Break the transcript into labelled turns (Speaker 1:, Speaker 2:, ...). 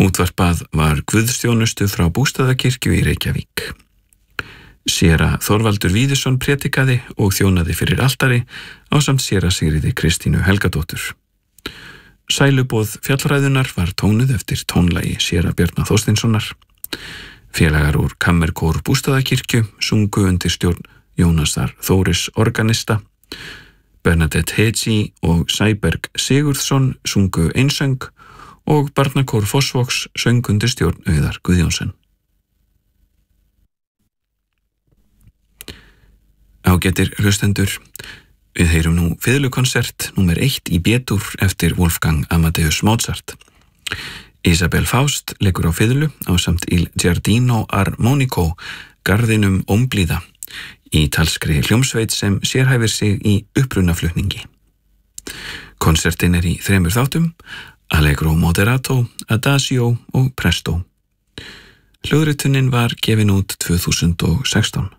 Speaker 1: Útvarpað var guðsþjónustu frá Bústaðakirkju í Reykjavík. Séra Þorvaldur Víðisson prédikaði og þjónaði fyrir altari ásamt séra Sigríði Kristínu Helgadóttur. Sæluboð fjallræðunar var tónuð eftir tónlagi séra Bjarna Þorsteinssonar. Félagar úr Kammerkór Bústaðakirkju sungu undir stjórn Jónasar Þóris organista. Bernadette Hedzi og Sæberg Sigurðsson sungu einsöng og barnakór Fossvogs söng undir stjórn Auðar Guðjónsson. Ágætir hlustendur, við heyrum nú fiðlukonsert númer 1 í B-dúr eftir Wolfgang Amadeus Mozart. Isabel Faust leikur á fiðlu ásamt Il Giardino Armonico, garðinum ómblíða, í talskri hljómsveit sem sérhæfir sig í upprunaflutningi. Konsertin í 3 þáttum, Allegro Moderato, Adagio og Presto. Hljóðritunin var gefin út 2016.